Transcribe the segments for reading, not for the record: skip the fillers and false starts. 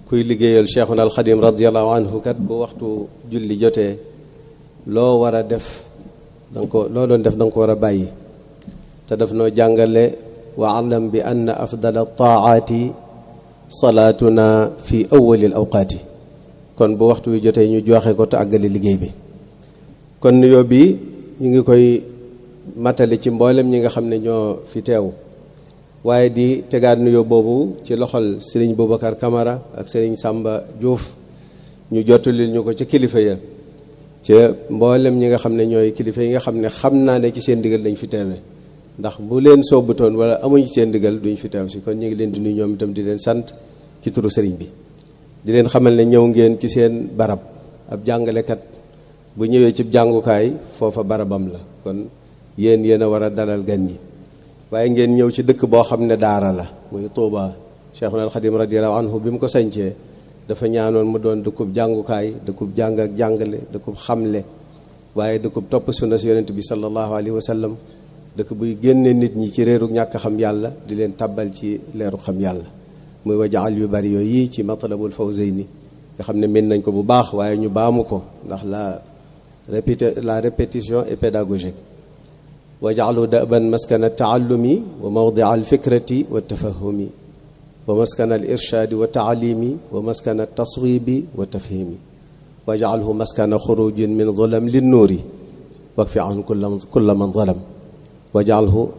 kuy liggéeyal Cheikhuna al Xadim radiyallahu anhu kat bu waxtu julli jotee loo war a def loo doon def da nga ko war a bàyyi te daf noo jàngale wa alam bi anna afdala taati salaatuna fi awwali al awqaati kon bu waxtu wi jotee ñu joxe ko te àggale liggéey bi. kon nuyoo bi ñu ngi koy matale ci mboolem ñi nga xam ne ñoo fi teew waaye di tegaat nuyoo boobu ci loxol Serigne Boubacar Camara ak Serigne Samba Diouf ñu jottali ñu ko ca kilifa ya ca mboolem ñi nga xam ne ñooy kilifa yi nga xam ne xam naa ne ci seen digal lañ fi teewee ndax bu leen soobutoon wala amuñ ci seen digal duñ fi teew si kon ñu ngi leen di nuyu ñoom itam di leen sant ci turu Serigne bi di leen xamal ne ñëw ngeen ci seen barab ab jàngalekat bu ñëwee ci jàngukaay foofa barabam la kon yéen a war a dalal gan ñi waaye ngeen ñëw ci dëkk boo xam ne daara la muy Touba Cheikhuna al Khadim radiyallahu anhu bi mu ko sañcee dafa ñaanoon mu doon dëkkub jàngukaay dëkkub jàng ak jàngale dëkkub xamle waaye dëkkub topp sunna si yonent bi sallallahu alayhi wa sallam dëkk buy génne nit ñi ci réeru ñàkk xam yàlla di leen tabbal ci leeru xam yàlla muy wajaal yu bari yooyu ci matlabul fawzayni nga xam ne mën nañ ko bu baax waaye ñu baamu ko ndax la répétition est pédagogique wajaalu daban maskana taallumi wa mawdia alfikrati wa tafahumi wa maskana alirshadi wa taalimi wa maskana taswibi wa tafhimi wajaalhu maskana xurujin min zulam linnuuri wakfi an kulla man zalam wajaalhu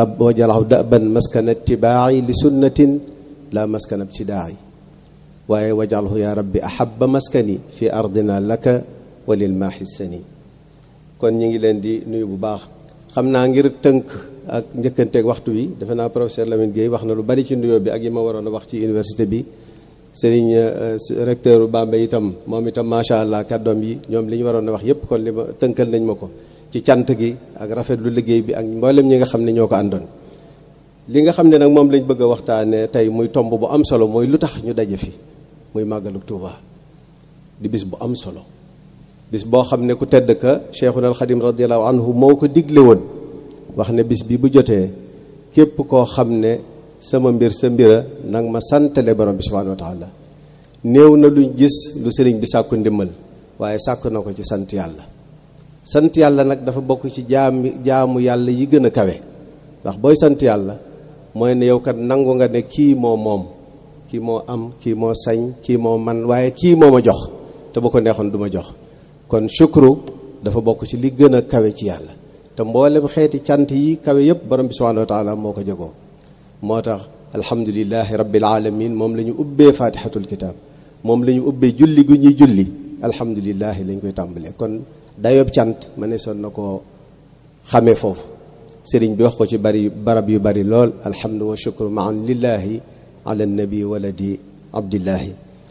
daban maskana itibaaci li sunnatin la maskana ibtidaai waaye wajaalhu ya rabbi ahaba maskani fi ardina laka wa lil maaxissani kon ñu ngi leen di nuyu bu baax xam naa ngir tënk ak njëkkanteeg waxtu wi defe naa professeur Lamine Gueye wax na lu bari ci nuyoo bi ak yi ma waroon a wax ci université bi Serigne recteur Bambey itam moom itam macha allah kàddoom yi ñoom li ñu waroon a wax yépp kon li ma tënkal nañ ma ko ci cant gi ak rafetlu liggéey bi ak mboolem ñi nga xam ne ñoo ko àndoon. li nga xam ne nag moom lañ bëgg a waxtaanee tey muy tomb bu am solo mooy lu tax ñu daje fi muy màggalu Tuuba di bis bu am solo. bis boo xam ne ku tedd ka Cheikhuna al Khadim radiyallahu anhu moo ko digle woon wax ne bis bi bu jotee képp koo xam ne sama mbir sa mbira nag ma santale borom bi subhanahu wa taala néew na luñ gis lu sëriñ bi sàkku ndimbal waaye sàkku na ko ci sant yàlla. sant yàlla nag dafa bokk ci jaamu yàlla yi gën a kawe ndax booy sant yàlla mooy ne yow kat nangu nga ne kii moo moom kii moo am kii moo sañ kii moo man waaye kii moo ma jox te bu ko neexoon du ma jox. kon shukru dafa bokk ci li gën a kawe ci yàlla te mboolem xeeti cant yi kawe yépp borom bi subhanahu wa taala moo ko jogoo moo tax alhamdulilahi rabbil alamin moom la ñu ubbee fatihatul kitab moom la ñu ubbee julli gu ñuy julli alhamdulilahi lañ koy tàmbalee kon dayob cant ma ne son na koo xamee foofu sëriñ bi wax ko ci barab yu bari lool alhamdu wa shukru maan lillahi ala nabi waladi abdillahi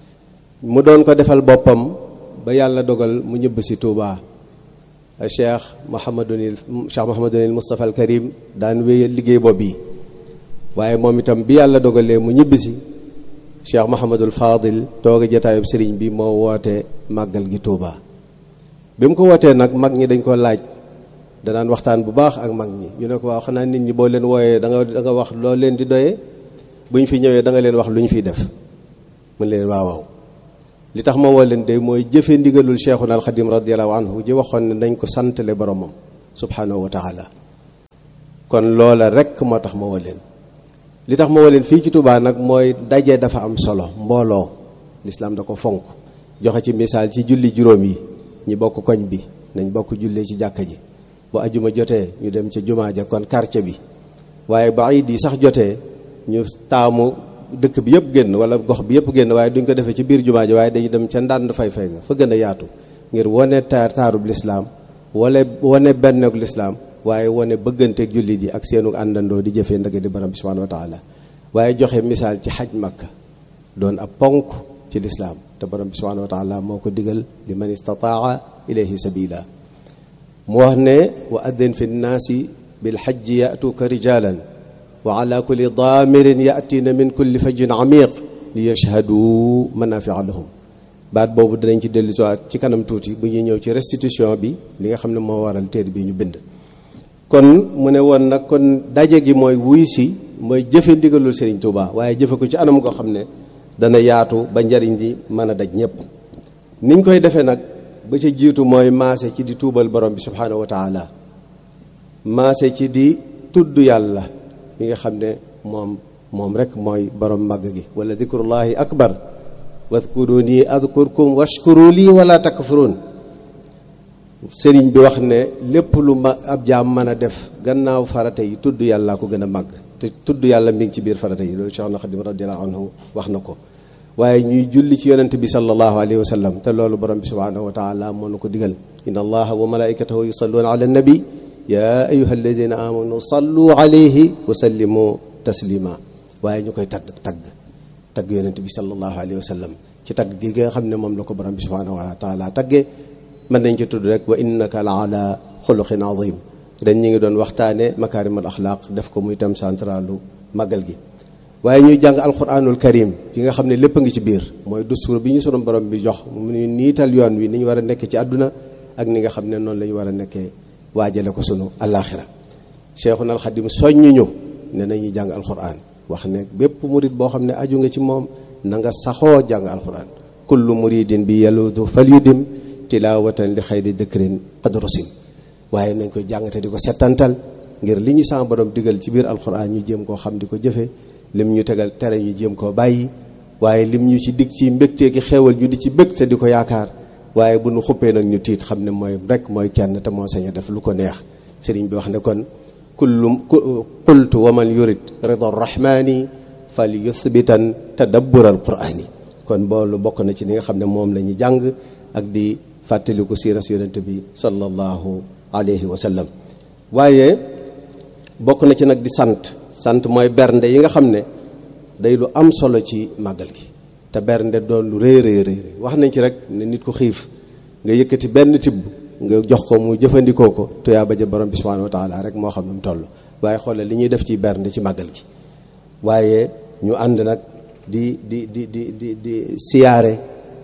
mu doon ko defal boppam ba yàlla dogal mu ñëbb si Touba Cheikh Mouhamadunil Moustapha al Karim daan wéyal liggéey boobu yi waaye moom itam bi yàlla dogalee mu ñibbi si Cheikh Mouhamadul Fadil tooga jataayub sëriñ bi moo woote màggal gi Touba. bi mu ko wootee nag mag ñi dañ ko laaj danaan waxtaan bu baax ak mag ñi ñu ne ko waaw xanaa nit ñi boo leen wooyee da nga wax loo leen di doyee bu ñu fi ñëwee da nga leen wax lu ñu fiy def mu leen waaw li tax ma woo leen de mooy jëfe ndigalul Cheikhuna al Khadim radiyallahu anhu ji waxoon ne nañ ko santale boromam subhanahu wa taala kon loola rek moo tax ma woo leen li tax ma woo leen fii ci Touba nag mooy daje dafa am solo mbooloo lislaam da ko fonk joxe ci misaal ci julli juróom yi ñi bokk koñ bi nañ bokk jullee ci jàkka ji bu ajuma jotee ñu dem ca jumaa ja kon quartier bi waaye ba iid yi sax jotee ñu taamu dëkk bi yëpp génn wala gox bi yëpp génn waaye duñ ko defee ci biir jumaa ji waaye dañuy dem ca ndànd fay-fay nga fa gën a yaatu ngir wane taarub lislaam wane benneeg lislaam waaye wane bëgganteeg jullit yi ak seenu àndandoo di jëfee ndëgg di borom bi subhanahu wa taala waaye joxe misaal ci xaj makka doon ab ponk ci lislaam te borom bi subhanahu wa taala moo ko digal li man istataa ilayhi sabila mu wax ne wa addin fi nnaasi bil xajji yatuuka rijalan wa ala kulli daamirin yatina min kulli fajjin amiq li yashhadu manafia lahum baat boobu danañ ci dellu ci kanam tuuti bu ñuy ñëw ci restitution bi li nga xam ne moo waral téere bi ñu bind kon mu ne woon nag kon daje gi mooy wuy si mooy jëfe ndigalul Serigne Touba waaye jëfe ko ci anam goo xam ne dana yaatu ba njariñ li mën a daj ñëpp. niñ koy defee nag ba ca jiitu mooy maase ci di tuubal borom bi subhaanahu wa taala, maase ci di tudd yàlla mi nga xam ne moom rek mooy borom màgg gi. wala dikrullahi akbar wadkuruni adkurkum washkuru lii wala takfurun. sëriñ bi wax ne lépp lu ab jaam mën a def gannaaw farata yi tudd yàlla ko gën a màgg, te tudd yàlla mi ngi ci biir farata yi. loolu Cheikhul Khadim radiyallahu anhu wax na ko. waaye ñuy julli ci yonent bi sallallahu alayhi wa sallam, te loolu borom bi subhanahu wa taala moo nu ko digal. inna allaha wa malaikatahu yusalluna ala nabi ya ayyuha alladina amanu sallu alayhi wa sallimu taslima. waaye ñu koy tagg yonent bi sallallahu alayhi wa sallam ci tagg gi nga xam ne moom la ko borom bi subhanahu wa taala tagge. mën nañ ci tudd rek wa innaka la ala xuluqin azim. dañ ñi ngi doon waxtaane makaarimal axlaaq, def ko muy thème centralu màggal gi. waaye ñuy jàng alquranul karim yi nga xam ne lépp a ngi ci biir, mooy dustuur bi ñu sunu borom bi jox mu ñu niital yoon wi ni ñu war a nekkee ci àdduna ak ni nga xam ne noonu la ñu war a nekkee waajale ko sunu alaxira. Cheikhuna al Xadim soññuñu ne nañuy jàng alquran, wax ne bépp murid boo xam ne aju nga ci moom na nga saxoo jàng alquran. kullu muridin bi yaluudu fal yudim tilawatan li xayri dikrin qad rusim. waaye nañ koy jàng te di ko settantal ngir li ñu sama borom digal ci biir alquran ñu jéem koo xam di ko jëfe, lim ñu tegal tere ñu jéem koo bàyyi, waaye lim ñu ci dig ci mbégtee ki xéewal ñu di ci bég te di ko yaakaar. waaye bu nu xuppee nag ñu tiit xam ne mooy rek mooy kenn te moo sañ a def lu ko neex. sëriñ bi wax ne kon qultu wa man yurid rida rahmani fal yuthbitan tadabbur al qurani. kon boolu bokk na ci li nga xam ne moom la ñu jàng ak di fàttaliku siiras yonent bi sallallahu alayhi wa sallam. waaye bokk na ci nag di sant mooy bernde yi nga xam ne day lu am solo ci màggal gi, te bernde doon lu rëy wax nañ ci rek ne nit ku xiif nga yëkkati benn tibb nga jox ko mu jëfandikoo ko tuyaaba ja borom bi subhanahu wa taala rek moo xam ne mu toll. waaye xoolal li ñuy def ci bernde ci màggal gi. waaye ñu ànd nag di siyaare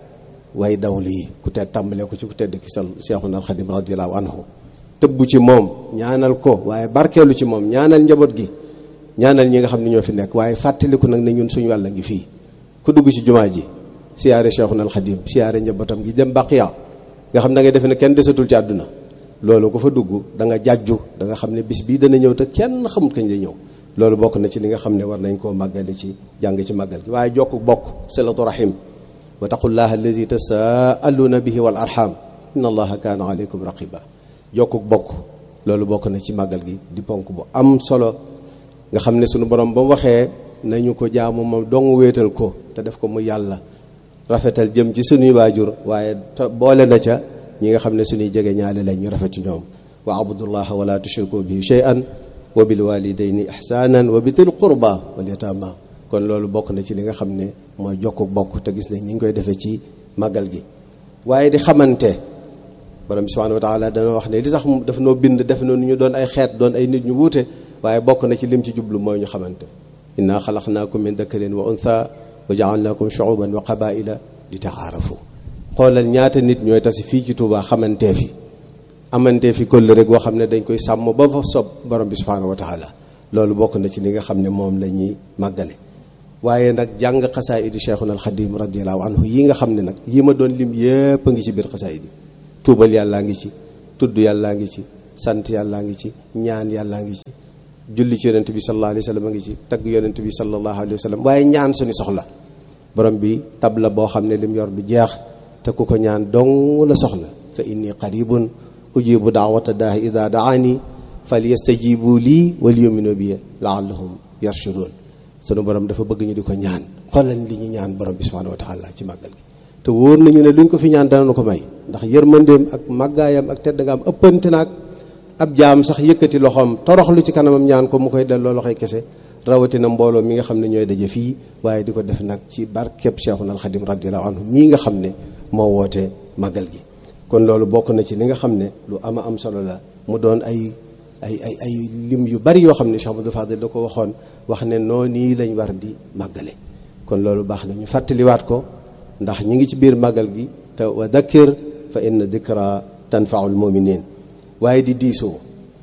way dawlu yi, ku tedd tàmbalee ko ci ku tedd ki Cheikhuna al Khadim radiyallahu anhu, tëbbu ci moom ñaanal ko, waaye barkeelu ci moom, ñaanal njaboot gi, ñaanal ñi nga xam ne ñoo fi nekk. waaye fàttaliku nag ne ñun suñu wàll ngi fii. ku dugg ci jumaa ji siyaare Cheikhuna al Khadim, siyaare njabootam gi, dem Baqiya nga xam da ngay defe ne kenn desatul ci àdduna. loolu ko fa dugg da nga jàjju, da nga xam ne bis bii dana ñëw te kenn xamut kañ lay ñëw. loolu bokk na ci li nga xam ne war nañ koo màggale ci jàng ci màggal gi. waaye jokk bokk, silatu rahim, wa taqullaha allazi tasaaluna bihi wal arham inna allaha kaana alaykum raqiba. jokk bokk loolu bokk na ci màggal gi, di ponk bu am solo nga xam ne sunu borom ba mu waxee nañu ko jaamu moom dong wéetal ko te def ko mu yàlla, rafetal jëm ci sunuy waajur, waaye boole na ca ñi nga xam ne suñuy jege ñaale lañ ñu rafet ci ñoom. wa abudullaha wala tushriku bihi shay'an wa bil walidayni ihsanan wa bitil qurba wal yatama. kon loolu bokk na ci li nga xam ne mooy jokku bokk, te gis nañ ñi ngi koy defee ci màggal gi. waaye di xamante, borom bi subhanahu wa taala dana wax ne li tax daf noo bind def na ñu doon ay xeet, doon ay nit ñu wuute, waaye bokk na ci lim ci jublu mooy ñu xamante. inna xalaqnaakum min dakarin wa untha wa jaalnaakum shuuban wa qabaila li taarafu. xoolal ñaata nit ñooy tasi fii ci Tuubaa xamantee fi, amantee fi këll rek boo xam ne dañ koy sàmm ba fa sob borom bi subhanahu wa taala. loolu bokk na ci li nga xam ne moom la ñuy màggale. waaye nag jàng xasaayidi Cheikhuna al Xadim radiyallahu anhu yi nga xam ne nag yi ma doon lim yépp a ngi ci biir xasaayidi. tuubal yàllaa ngi ci, tudd yàllaa ngi ci, sant yàllaa ngi ci, ñaan yàllaa ngi ci, julli ci yonent bi sallallahu alayhi wa sallam a ngi ci, tagg yonent bi sallallahu alayhi wa sallam, waaye ñaan suñu soxla. borom bi tab la boo xam ne lim yor du jeex, te ku ko ñaan dong la soxla. fa inni qaribun ujibu daawata daahi ida daani fal yastajibu lii wal yuminu bi laallahum yarshudun. sunu borom dafa bëgg ñu di ko ñaan. xoolal li ñu ñaan borom bi subhanahu wa taala ci màggal gi, te wóor nañu ne luñ ko fi ñaan dana ko may, ndax yërmandeem ak màggaayam ak tedd nga am ëppante naag ab jaam sax yëkkati loxoom toroxlu ci kanamam ñaan ko mu koy delloo loxoy kese, rawatina mbooloo mi nga xam ne ñooy daje fii. waaye di ko def nag ci barkeb Cheikhuna al Xadim radiyallahu anhu mii nga xam ne moo woote màggal gi. kon loolu bokk na ci li nga xam ne lu ama am solo la, mu doon ay lim yu bari yoo xam ne Cheikh Abdou Fadil da ko waxoon, wax ne noo nii lañ war di màggale. kon loolu baax na ñu fàttaliwaat ko, ndax ñi ngi ci biir màggal gi, te wa dakkir fa inna dikra tanfaul muminin. waaye di diisoo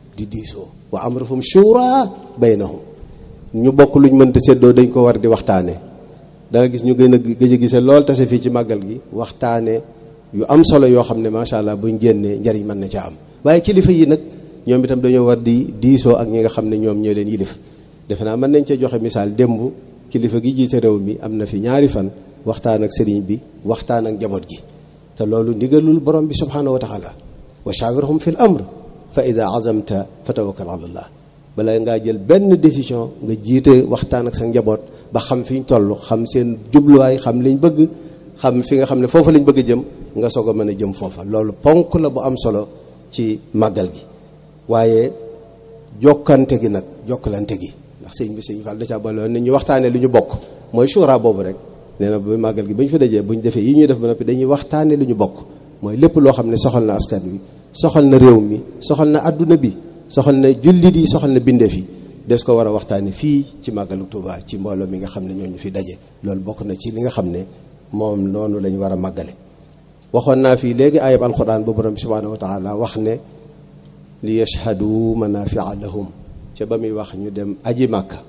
wa amruhum shura baynahum. ñu bokk luñ mënta séddoo dañ ko war di waxtaane. da nga gis ñu gën a gëj a gisee lool tase fii ci màggal gi waxtaane yu am solo yoo xam ne macha allah buñ génnee njariñ mën na ca am. waaye kilifa yi nag ñoom itam dañoo war di diisoo ak ñi nga xam ne ñoom ñoo leen yilif defe naa mën nañ cee joxe misaal démb kilifa gi jiite réew mi am na fi ñaari fan waxtaan ak sëriñ bi waxtaan ak njaboot gi te loolu ndigalul borom bi subhanahu wa taala wa shawirhum fil amr fa ida azamta fa tawakkal ala allah bala ngaa jël benn décision nga jiite waxtaan ak sa njaboot ba xam fi ñu toll xam seen jubluwaay xam liñ bëgg xam fi nga xam ne foofa lañ bëgg a jëm nga soog a mën a jëm foofa loolu ponk la bu am solo ci màggal gi. waaye jokkante gi nag jokkalante gi ndax sëñ Fall da caa boole nit ñu waxtaanee lu ñu bokk mooy shura boobu rek nee na bu màggal gi bu ñu fa dajee bu ñu defee yi ñuy def ba noppi dañuy waxtaanee lu ñu bokk mooy lépp loo xam ne soxal na askan wi soxal na réew mi soxal na adduna bi soxal na jullit yi soxal na bindeef yi des ko war a waxtaane fii ci màggalu Tuubaa ci mbooloo mi nga xam ne ñoo ñu fi daje loolu bokk na ci li nga xam ne moom noonu lañ war a màggale. waxoon naa fii léegi ayab alquran ba borom bi subhanahu wa taala wax ne li yashhadu manafia lahum ca ba muy wax ñu dem aji màkka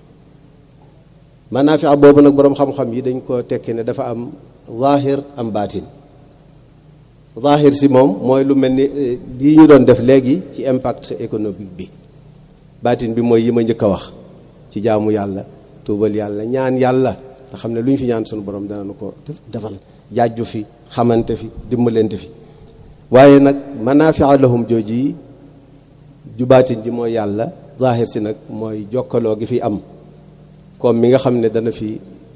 manafia boobu nag boroom xam-xam yi dañ ko tekki ne dafa am zahir am baatin. zahir si moom mooy lu mel ni lii ñu doon def léegi ci impact économique bi baatin bi mooy yi ma njëkk a wax ci jaamu yàlla tuubal yàlla ñaan yàlla nga xam ne lu ñu fi ñaan sunu borom danañu ko defal jaajju fi xamante fi dimbalante fi waaye nag manafia lahum jooji yi ju baatin ji mooy yàlla zahir si nag mooy jokkaloo gi fi am comme mi nga xam ne dana fi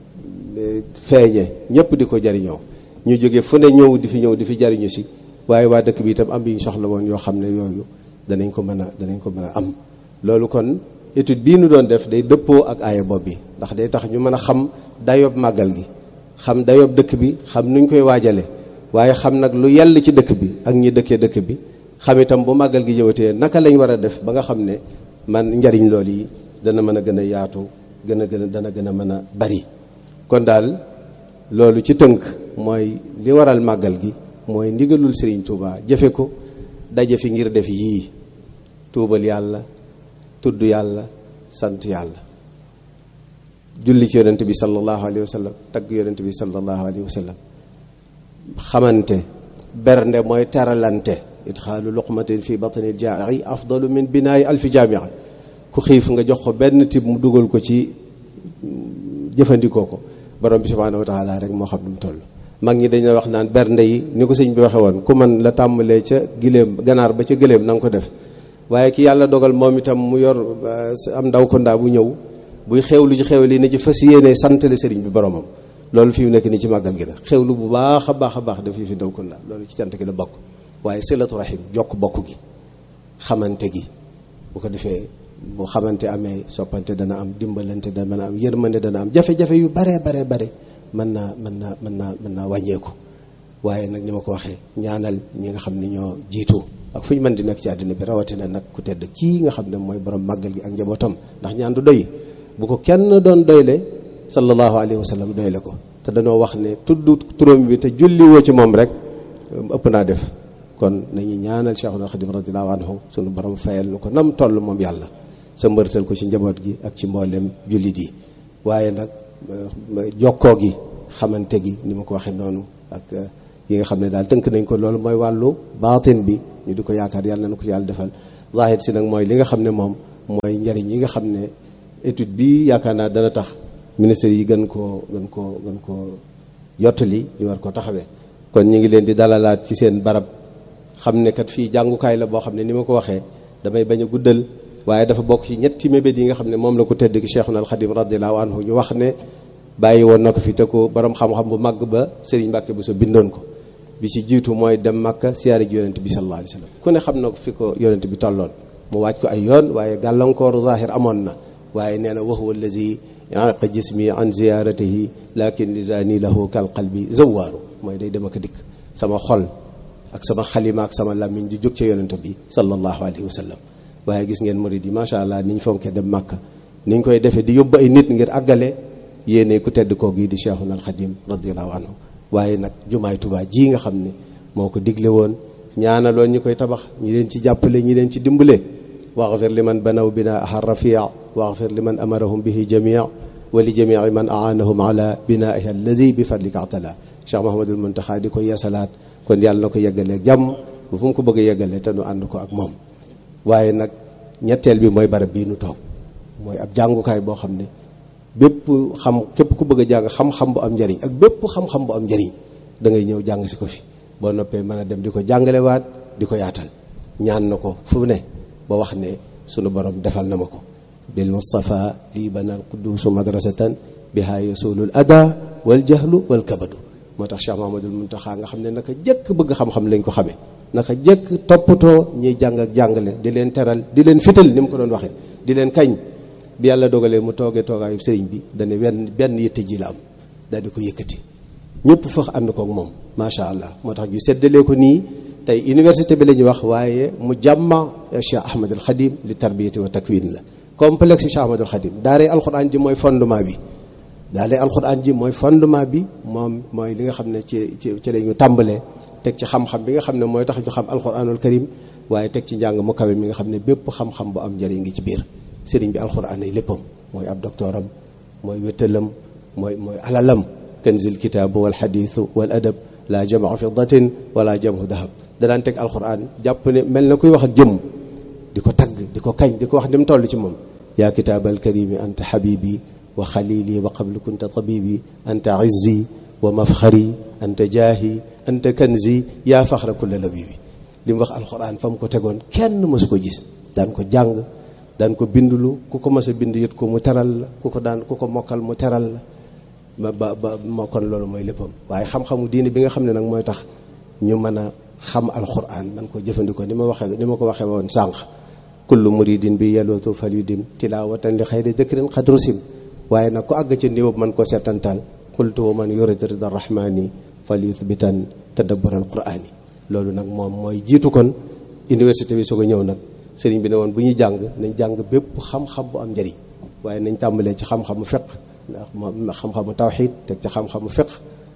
feeñe ñëpp di ko jariñoo ñu jóge fu ne ñëw di fi jariñu si waaye waa dëkk bi itam am bi ñu soxla woon yoo xam ne yooyu danañ ko mën a am loolu kon étude bii nu doon def day dëppoo ak aaya bopp bi ndax day tax ñu mën a xam dayob màggal gi xam dayob dëkk bi xam nuñ koy waajale waaye xam nag lu yell ci dëkk bi ak ñi dëkkee dëkk bi xam itam bu màggal gi ñëwatee naka lañ war a def ba nga xam ne man njariñ loolu yi dana mën a gën a yaatu dana gën a mën a bari kon daal loolu ci tënk mooy li waral màggal gi mooy ndigalul Serigne Touba jëfe ko daje fi ngir def yii tuubal yàlla tudd yàlla sant yàlla julli ci yonent bi sallallahu alayhi wa sallam tagg yonent bi sallallahu alayhi wa sallam xamante bernde mooy teralante idxaalu luqmatin fi batni al-jaa'i afdalu min binaayi alfi jaamia ku xiif nga jox ko benn tib mu dugal ko ci jëfandikoo ko borom bi subhanahu wa taala rek moo xam nu mu toll. mag ñi dañu wax naan bernde yi ni ko sëñ bi waxe woon ku man la tàmbalee ca giléem ganaar ba ca gëléem na nga ko def waaye ki yàlla dogal moom itam mu yor am ndaw ko ndaa bu ñëw buy xewlu ci xew li ne ci fas yéene santale sëriñ bi boromam loolu fi mu nekk nii ci màggal gi la xewlu bu baax a baax daf fi ndaw ko ndaa loolu ci cant gi la bokk waaye silatu rahim jokk bokk gi xamante gi bu ko defee bu xamante amee soppante dana am dimbalante dana am yërmande dana am jafe-jafe yu bare mën naa wàññeeku waaye nag ni ma ko waxee ñaanal ñi nga xam ne ñoo jiitu ak fu ñu mën di nekk ci àddina bi rawatina nag ku tedd kii nga xam ne mooy borom màggal gi ak njabootam ndax ñaan du doy bu ko kenn doon doyle sallallahu alayhi wa sallam doyle ko te dañoo wax ne tudd turam bi te julli woo ci moom rek ëpp naa def kon nañu ñaanal Cheikhul Khadim radiyallahu anhu sunu borom fayal nu ko nam toll moom yàlla sa mbërtal ko ci njaboot gi ak ci mboolem jullit yi waaye nag jokkoo gi xamante gi ni ma ko waxee noonu ak yi nga xam ne daal tënk nañ ko loolu mooy wàllu baatin bi ñu di ko yaakaar yàlla na ko yàlla defal zahir si nag mooy li nga xam ne moom mooy njariñ yi nga xam ne étude bi yaakaar naa dana tax ministère yi gën koo yottali ñu war ko taxawee kon ñu ngi leen di dalalaat ci seen barab xam ne kat fii jàngukaay la boo xam ne ni ma ko waxee damay bañ a guddal waaye dafa bokk ci ñetti mébét yi nga xam ne moom la ko tedd ki Cheikhuna al Khadim radiyallahu anhu ñu wax ne bàyyi woon na ko fi te ko borom xam-xam bu màgg ba Serigne Mbacke Bousso bindoon ko bi ci jiitu mooy dem Makka siyaare ji yonent bi sallallahu alayhi wa sallam ku ne xam na ko fi ko yonent bi tolloon mu waaj ko ay yoon waaye gàllankooru zahir amoon na waaye nee na wa huwa allazi yaqa jismi an ziyaratihi lakin lisani lahu kal qalbi zawaaru mooy day dem ak dikk sama xol ak sama xalima ak sama làmmiñ di jóg ca yonent bi sallallahu alayhi wa sallam waaye gis ngeen murid yi macha allah niñ fonkee dem Makka niñ koy defee di yóbbu ay nit ngir àggale yéene ku tedd koo gi di Cheikhuna al Khadim radiyallahu anhu waaye nag jumaay Tuubaa ji nga xam ne moo ko digle woon ñaanaloon ñi koy tabax ñi leen ci jàppale ñi leen ci dimbale waxfir liman banaw binaaha rafia waxfir liman amarahum bihi jamia wa li jamii man aanahum ala binaiha alladi bi fadlika atala Cheikh Mouhamadul Muntaxa di ko yeesalaat kon yàlla na ko yeggaleeg jàmm bu fu mu ko bëgg a yeggale te nu ànd ko ak moom. waaye nag ñetteel bi mooy barab bii nu toog mooy ab jàngukaay boo xam ne bépp képp ku bëgg a jàng xam-xam bu am njëriñ ak bépp xam-xam bu am njëriñ da ngay ñëw jàng si ko fi boo noppee mën a dem di ko jàngalewaat di ko yaatal ñaan na ko fu ne ba wax ne sunu borom defal na ma ko bil Mustafa lii banal quduusu madrasatan biha yasulul ada wal jahlu wal kabadu moo tax Cheikh Mahamadul Muntaxa nga xam ne naka jëkk bëgg xam-xam lañ ko xamee naka jëkk toppatoo ñiy jàng ak jàngale di leen teral di leen fital ni mu ko doon waxee di leen kañ bi yàlla dogalee mu toogee toogaayu sëriñ bi dane benn yitte ji la am daal di ko yëkkati ñëpp fax ànd koog moom macha allah moo tax ñu seddalee ko nii tey université bi la ñuy wax waaye mu jàmma Cheikh Ahmadul Khadim li tarbiyati wa takwin la complexe Cheikh Ahmadul Khadim daaree alxuraan ji mooy fondement bi daaree alxuraan ji mooy fondement bi moom mooy li nga xam ne ci la ñu tàmbalee teg ci xam-xam bi nga xam ne mooy tax ñu xam alxuraanul karim waaye teg ci njàng mu kawe mi nga xam ne bépp xam-xam bu am njëriñ ngi ci biir sëriñ bi alxuraan ay léppam mooy ab doctoram mooy wéttalam mooy alalam kanzil kitaabu wal xadiisu wal adab la jamaa fiddatin wala jamu dahab da daan teg alxuraan jàpp ne mel na kuy wax ak jëmm di ko tagg di ko kañ di ko wax ni mu toll ci moom yaa kitaabal karimi anta habibi wa xalili wa qablu kunta tabibi anta izzi wa mafxari anta jaahi anta kanzi yaa faxra kulla labibi li mu wax alxuraan fa mu ko tegoon kenn mësu ko gis daan ko jàng daan ko bindulu ku ko mas a bind yët ko mu teral la ku ko mokkal mu teral la ba mokkoon loolu mooy léppam waaye xam-xamu diine bi nga xam ne nag mooy tax ñu mën a xam alxuraan man ko jëfandikoo ni ma ko waxee woon sànq kullu muridin bi yalootu fal yu dim tilaawatan li xayri dëkrin xadrusim waaye nag ku àgg ci néew man koo seetantal qultu wa man yurid rida rahmani fal yuthbitan tadabbur alqurani loolu nag moom mooy jiitu kon université bi soog a ñëw nag sëriñ bi ne woon bu ñuy jàng nañ jàng bépp xam-xam bu am njëriñ waaye nañ tàmbalee ci xam-xamu fiq ndax xam-xamu tawxiid teg ci xam-xamu fiq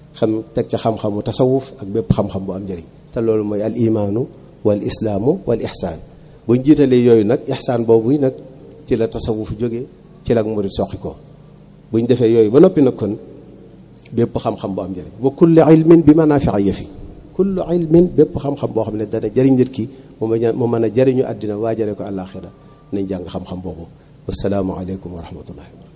teg ci xam-xamu tasawuf ak bépp xam-xam bu am njëriñ te loolu mooy al imaanu wal islaamu wal ihsaan buñ jiitalee yooyu nag ihsaan boobu nag ci la tasawuf jóge ci la murid soqi ko buñ defee yooyu ba noppi nag kon bépp xam-xam bu am njëriñ wa kullu ilmin bi manaafi'a yafi kullu ilmin bépp xam-xam boo xam ne dana jëriñ nit ki mu mën a jëriñu àddina waajare ko àllaaxira nañ jàng xam-xam boobu wasalaamu aleykum wa rahmatullahi